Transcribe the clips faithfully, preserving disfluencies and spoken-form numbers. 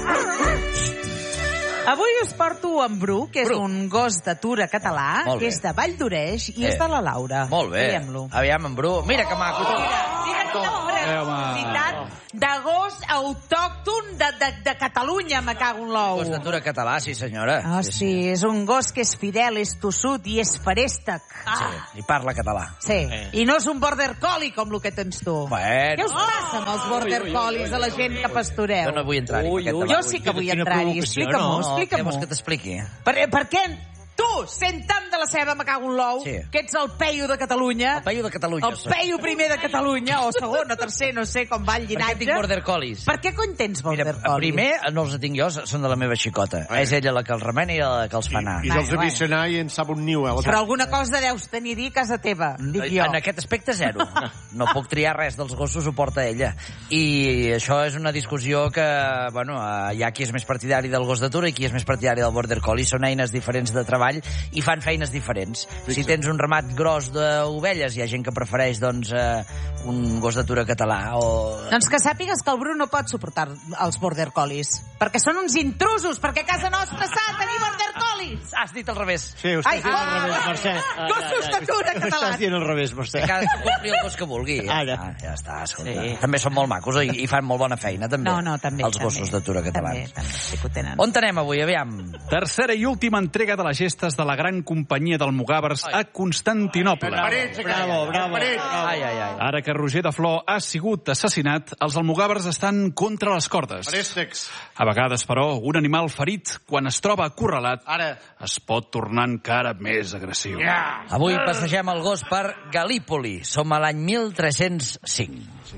Avui us porto en Bru, que és Bru. un gos d'atura català, Molt que bé. és de Vall d'Oreix i Eh. és de la Laura. Molt bé. Veiem-lo. Aviam, en Bru. Mira que maco. Mira, mira quina preciositat de gos autòcton de, de, de Catalunya, me cago en l'ou. Gos d'atura català, sí senyora. Ah, sí, és un gos que és fidel, és tossut i és feréstec. Ah. Sí, i parla català. Sí, i no és un border collie com el que tens tu. Bueno. Què us passa amb els border collies, a la gent que pastoreu? Jo no vull entrar-hi. Ui, per aquest ui, debat. Jo sí que vull Quina entrar-hi. provocació, Explica-m'ho, no? Què vols explica-m'ho. que t'expliqui? Per, per què tu, sent tant de la ceba, me cago en l'ou, Sí. que ets el peio de Catalunya, El paio de Catalunya. el peio primer de Catalunya, o segon, o tercer, no sé com va el Per què llinatge. tinc border collies? Per què cony tens Mira, border collies? primer no els tinc jo, són de la meva xicota. És ella la que els remena i la que els fa anar. I Vai, dels vai. avís anar i en sap un niu, eh? Però alguna cosa deus tenir a dir a casa teva, dic jo. En aquest aspecte, zero. No puc triar res dels gossos, ho porta ella. I això és una discussió que, bueno, eh, hi ha qui és més partidari del gos d'atura i qui és més partidari del border collie. Són eines diferents de treball i fan feines diferents. Si tens un ramat gros d'ovelles, hi ha gent que prefereix, doncs, eh, un gos d'atura català o... Doncs que sàpigues que el Bru no pot suportar els border collies, perquè són uns intrusos, perquè a casa nostra s'ha de tenir border collies. Has dit al revés. Sí, ho Ai, estàs dient al ah, revés, Mercè. gossos d'atura Ho catalans. estàs dient al revés, Mercè. Cadascú compri el gos que vulgui. Ara. Ah, ja està, escolta. Sí. També són molt macos i, i fan molt bona feina, també. No, no, també. Els també. gossos d'atura catalans. També, també, sí que ho tenen. On anem avui, aviam? Tercera i última entrega de les gestes de la gran companyia del Mugàvers a Constantinoble. Parets, Bravo, bravo. Parets. Ai, ai, ai. Ara que Roger de Flor ha sigut assassinat, els almogàvers estan contra les cordes. Paréstecs. A vegades, però, un animal ferit, quan es troba acorralat, Ara. es pot tornar encara més agressiu. Ja. Avui passegem el gos per Galípoli. Som a l'any mil tres-cents cinc.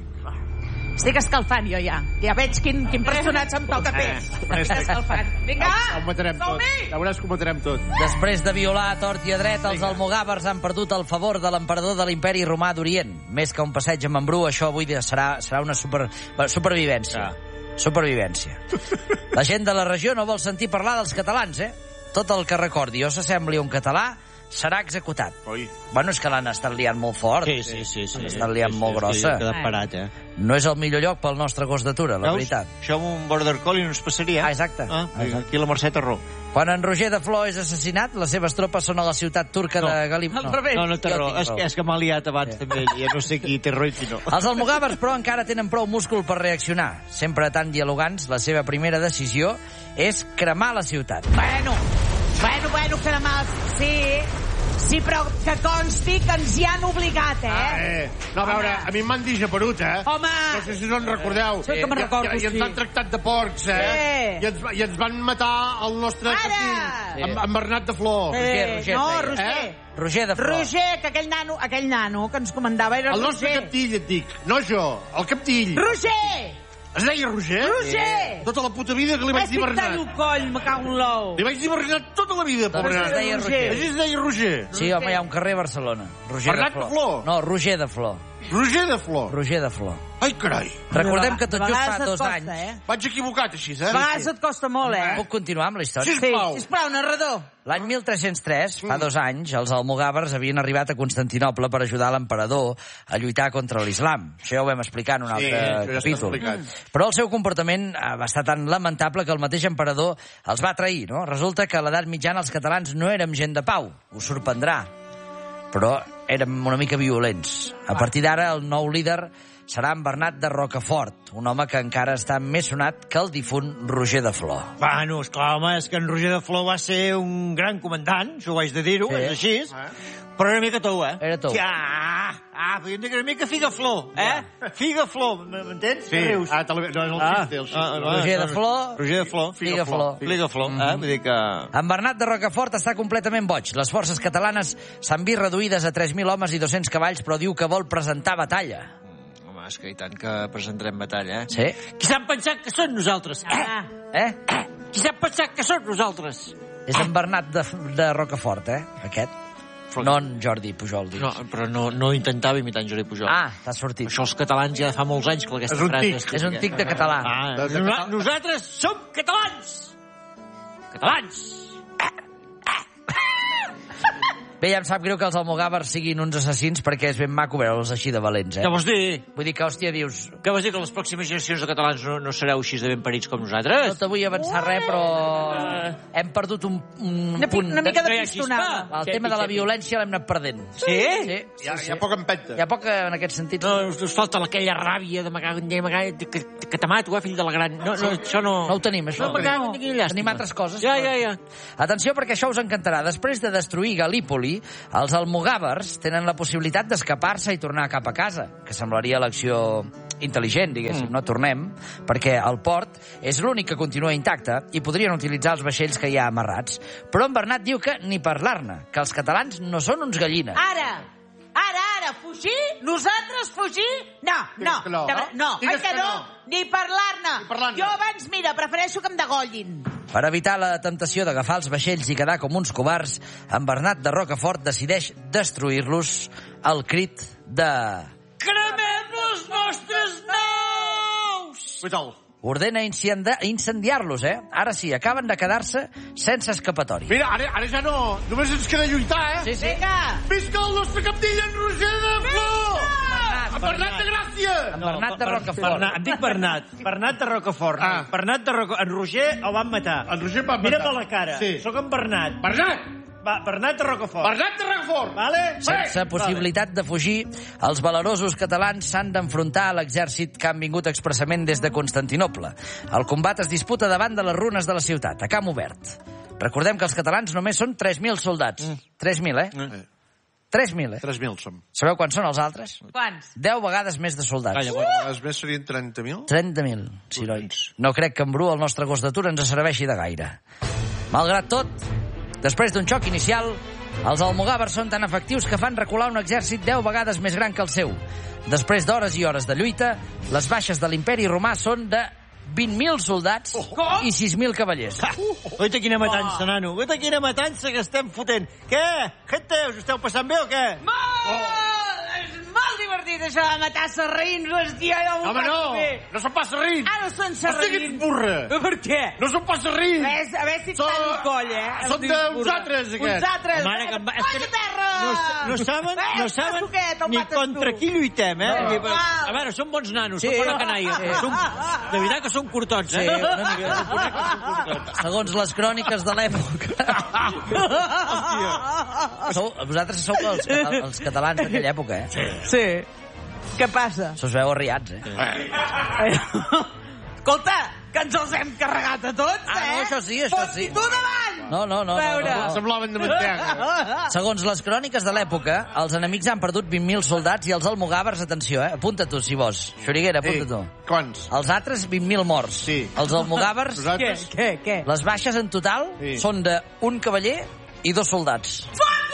Estic escalfant jo ja. Ja veig quin, quin personatge em toca fer. Estic escalfant. Vinga, Ho matarem tot. som-hi! Ja veuràs que ho matarem tot. Després de violar a tort i a dret, els almogàvers han perdut el favor de l'emperador de l'imperi romà d'Orient. Més que un passeig amb en Bru, això avui serà, serà una super, supervivència. Supervivència. La gent de la regió no vol sentir parlar dels catalans, eh? Tot el que recordi o s'assembli a un català serà executat. Oi. Bueno, és que l'han estat liant molt fort. Sí, sí, sí. sí. L'han estat liant molt grossa. He quedat parat, eh? No és el millor lloc pel nostre gos d'atura, la veritat. Això amb un border collie no es passaria. Ah, exacte. Ah, Exacte. aquí la Mercè té raó. Quan en Roger de Flor és assassinat, les seves tropes són a la ciutat turca No. de Galípoli. Al revés. No, no té Jo raó. tinc És, raó. que- és que m'ha liat abans també. Ja no sé qui té raó i qui no. Els almogàvers, però, encara tenen prou múscul per reaccionar. Sempre tan dialogants, la seva primera decisió és cremar la ciutat. Bueno, bueno, bueno, que demà... Sí, sí, però que consti que ens hi han obligat, eh? Ah, eh. No, a veure, a mi em van dir geperut, eh? Home! No sé si us en recordeu. Sí, que me'n I- recordo, I, I ens sí. han tractat de porcs, eh? Sí. I ens, I ens van matar el nostre Ara! cacic, en, en Bernat de Flor. Roger, Roger, no, feia. Roger. Eh? Roger de Flor. Roger, que aquell nano, aquell nano que ens comandava era El nostre Roger. captill, et dic. No jo, el captill. Roger! Es deia Roger? Roger! Tota la puta vida que li vaig dir Estic Bernat. tallo coll, me cago en l'ou. Li vaig dir Bernat tota la vida, Doncs pobre. es deia Roger. Així es deia Roger. Sí, home, hi ha un carrer a Barcelona. Roger Bernat de de Flor. Flor? No, Roger de Flor. Roger de Flor. Roger de Flor. Ai, carai. Recordem que tot De just vegades fa et dos costa, anys... Eh? Vaig equivocat, així, eh? A vegades et costa molt, eh? Puc continuar amb la història? Sí. Sí, Sisplau. sisplau, narrador. L'any mil tres-cents tres, fa dos anys, els almogàvers havien arribat a Constantinoble per ajudar l'emperador a lluitar contra l'islam. Això ja ho vam explicar en un Sí, altre això ja està capítol. explicat. Però el seu comportament eh, va estar tan lamentable que el mateix emperador els va trair, no? Resulta que a l'edat mitjana els catalans no érem gent de pau, us sorprendrà, però érem una mica violents. A partir d'ara, el nou líder serà en Bernat de Rocafort, un home que encara està més sonat que el difunt Roger de Flor. Bueno, esclar, home, és que en Roger de Flor va ser un gran comandant, això ho haig de dir-ho, Sí. és així, però era una mica tou, eh? Era tou. Ja, ah, podríem dir que era una mica figaflor, eh? Figaflor, m'entens? Sí, Rius. ah, tele... no, és el Ah, xiste, el xiste. ah, Roger de Flor, Roger de Flor, Figaflor. Figaflor, Mhm. eh? Vull dir que... En Bernat de Rocafort està completament boig. Les forces catalanes s'han vist reduïdes a tres mil homes i dos-cents cavalls, però diu que vol presentar batalla. Home, és que i tant que presentarem batalla, eh? Sí? Qui s'han pensat que són nosaltres? Eh? Ah, Eh? Qui s'han pensat que són nosaltres? És en Bernat de, de Rocafort, eh? Aquest. No en Jordi Pujol, dius. No, però no, no intentava imitar en Jordi Pujol. Ah, t'ha sortit. Això els catalans ja fa molts anys que aquesta És un frase... tic. És un tic de català. Ah, De- de nosa- català. nosaltres som catalans! Catalans! Bé, ja em sap greu que els almogàvers siguin uns assassins perquè és ben maco veure'ls així de valents, eh? Què vols dir? Vull dir que, hòstia, dius... Què vols dir, que les pròximes generacions de catalans no, no sereu així de ben parits com nosaltres? No te vull avançar res, però hem perdut un, un Una, pi- punt... una mica de no hi ha pistonada. xispa. El tema de la violència l'hem anat perdent. Sí? Sí, Hi ha, sí, hi ha sí. poca empenta. Hi ha poc en aquest sentit. No, us, us falta aquella ràbia de m'acago en Déu, m'acago- que, que, que te mato, eh, fill de la gran... No, no, això no... No ho tenim, això. No, m'acago en quina llàstima. Tenim altres coses. Ja, ja, ja. Atenció, perquè això us encantarà. Després de destruir Galípoli, els almogàvers tenen la possibilitat d'escapar-se i tornar cap a casa, que semblaria l'acció intel·ligent, diguéssim, mm. no? Tornem, perquè el port és l'únic que continua intacte i podrien utilitzar els vaixells que hi ha amarrats. Però en Bernat diu que ni parlar-ne, que els catalans no són uns gallines. Ara, ara, ara, fugir? Nosaltres fugir? No, no, que no, de- no? no, Digues oi que que no? no. Ni parlar-ne. Ni parlar-ne. Jo abans, mira, prefereixo que em degollin. Per evitar la temptació d'agafar els vaixells i quedar com uns covards, en Bernat de Rocafort decideix destruir-los al crit de... Cremem les nostres naus! Què tal? Ordena incendi- incendiar-los, eh? Ara sí, acaben de quedar-se sense escapatori. Mira, ara, ara ja no... Només ens queda lluitar, eh? Sí, sí. Vinga. Visca el nostre capdill, en Roger de Flor! En Bernat de Gràcia! En Bernat de Rocafort. Bernat, em dic Bernat. Bernat de Rocafort. Ah. Bernat de Rocafort. En Roger el van matar. En Roger va Mira'm matar. a la cara. Sí. Soc en Bernat. Bernat! Va, Bernat de Rocafort. Bernat de Rocafort! Vale? Sense possibilitat de fugir, els valerosos catalans s'han d'enfrontar a l'exèrcit que han vingut expressament des de Constantinoble. El combat es disputa davant de les runes de la ciutat, a camp obert. Recordem que els catalans només són tres mil soldats. tres mil, eh? Eh, tres mil, eh? tres mil som. Sabeu quants són els altres? Quants? deu vegades més de soldats. Calla, Els més serien trenta mil? trenta mil, ciroins. No crec que en Bru, el nostre gos d'atur, ens serveixi de gaire. Malgrat tot, després d'un xoc inicial, els almogàvers són tan efectius que fan recular un exèrcit deu vegades més gran que el seu. Després d'hores i hores de lluita, les baixes de l'imperi romà són de vint mil soldats i sis mil cavallers. Oita, quina matança, nano. Oita, quina matança que estem fotent. Què? Gente, us esteu passant bé o què? Molt! És molt divertit, això de matar serraïns, hòstia. Ja ho Home, faig no! bé. No són pas serrins! Ah, no són No siguis serraïns. burra! Per què? No són pas serrins! A veure, a veure si et Són- tallo el coll, eh? són Em dius d'uns burra. altres, aquests. Uns altres. Mare, que em va- és que Coll a terra! No, no saben, Eh, no el saben passuquet, el ni mates contra tu. qui lluitem, eh? No. Ni per- A veure, són bons nanos, Sí. són bona canalla. Sí. però Som, de veritat que són curtots, eh? Sí, una mica. Reconec que són curtots. Segons les cròniques de l'època. Sou, vosaltres sou els, cata- els catalans d'aquella època, eh? Sí. Sí. Què passa? Se us veu arriats, eh? Escolta, que ens els hem carregat a tots, Ah, eh? no, això sí, això sí. Fot-hi tu davant! No, no, no. A veure. no, no, no. Semblaven de mantega. Segons les cròniques de l'època, els enemics han perdut vint mil soldats i els almogàvers, atenció, eh? Apunta tu, si vols. Xuriguera, apunta tu. Quants? Els altres, vint mil morts. Sí. Els almogàvers, Què, Nosaltres? què, què? les baixes en total Sí. són d'un cavaller i dos soldats.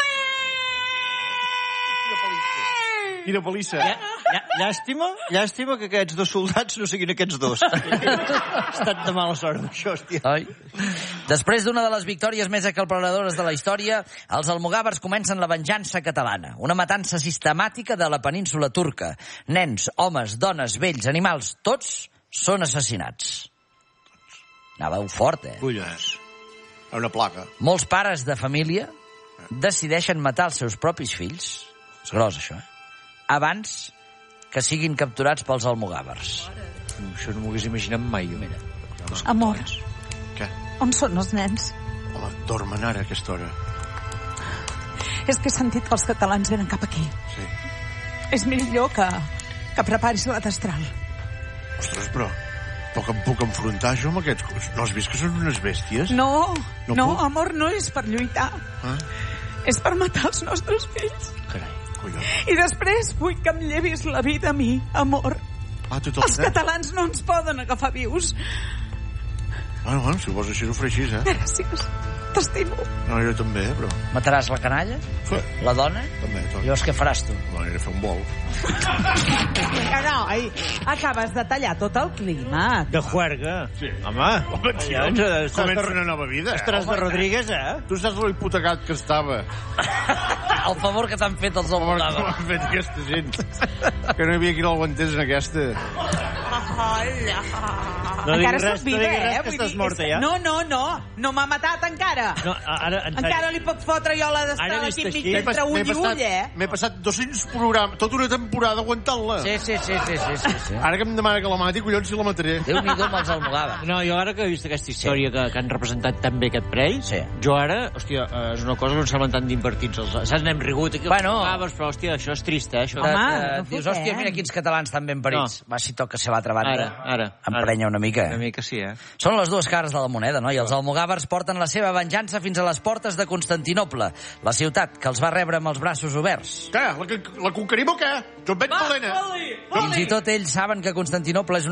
Quina palissa. Llà- llà- Llàstima, llàstima que aquests dos soldats no siguin aquests dos. Ha estat de mala sort, això, hòstia. Oi? Després d'una de les victòries més acalparadores de la història, els almogàvers comencen la venjança catalana, una matança sistemàtica de la península turca. Nens, homes, dones, vells, animals, tots són assassinats. Anàveu fort, eh? Collons. Una placa. Molts pares de família decideixen matar els seus propis fills. És gros, això, eh? Abans que siguin capturats pels almogàvers. Això no m'ho hagués imaginat mai. Mira. Amor, Què? on són els nens? Home, dormen ara a aquesta hora. És que he sentit que els catalans venen cap aquí. Sí. És millor que, que preparis la destral. Ostres, però... Però que em puc enfrontar jo amb aquests... No has vist que són unes bèsties? No, No no, puc? amor, no és per lluitar. Ah, És per matar els nostres fills. Carai. collons. I després vull que em llevis la vida a mi, amor. Ah, tot el Els catalans no ens poden agafar vius. Bueno, bueno, si ho vols així, ho faré així, eh? Gràcies. T'estimo. No, jo també, però... Mataràs la canalla? Fe, La dona? també, tot. Llavors què faràs tu? No, aniré a fer un vol. Que no, ai, acabes de tallar tot el clima. De juerga. Sí. Home, Home, tio, allà ens ha- comença una nova vida. Estaràs de Rodríguez, eh? Tu saps lo hipotecat que estava. El favor que t'han fet els Com almogàvers. han fet aquesta gent. Que no hi havia qui no l'aguantés en aquesta. No encara diguis res, soc viva, no diguis res, eh? que Vull estàs dir, morta, és- ja. No, no, no. No m'ha matat encara. No, ara, en sèrio. Encara li puc fotre jo la d'estar Ara a vist l'equip així, mig m'he entre ull i ull, eh? M'he passat dos-cents programes, tota una temporada aguantant-la. Sí, sí, sí, sí, sí, sí, sí. Ara que em demana que la mati, collons, si la mataré. Déu-n'hi-do amb els almogàvers. No, jo ara que he vist aquesta història que, que han representat tan bé aquest premi, Sí. jo ara, hòstia, eh, és una cosa que em semblen tan d'invertits. Els, saps, n'hem rigut aquí, Bueno. els almogàvers, però, hòstia, això és trist, eh? Això. Home, Eh, no dius, fotem. hòstia, mira quins catalans tan ben parits. Va, si toca ser l'altra banda. Ara, ara. Emprenya una mica. Una mica sí, eh? Són les dues cares de la moneda, no? I els almogàvers porten la seva venjança fins a les portes de Constantinoble, la ciutat que els va rebre amb els braços oberts. Què? La, la conquerim o què? Jo et veig valent, eh? Fins i tot ells saben que Constantinoble és